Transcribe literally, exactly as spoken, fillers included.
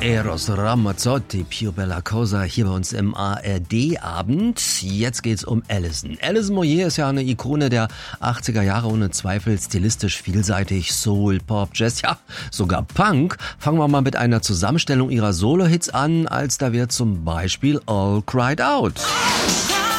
Eros Ramazzotti, Più Bella Cosa, hier bei uns im A R D-Abend. Jetzt geht's um Alison. Alison Moyet ist ja eine Ikone der achtziger Jahre, ohne Zweifel stilistisch vielseitig, Soul, Pop, Jazz, ja, sogar Punk. Fangen wir mal mit einer Zusammenstellung ihrer Solo-Hits an, als da wird zum Beispiel All Cried Out.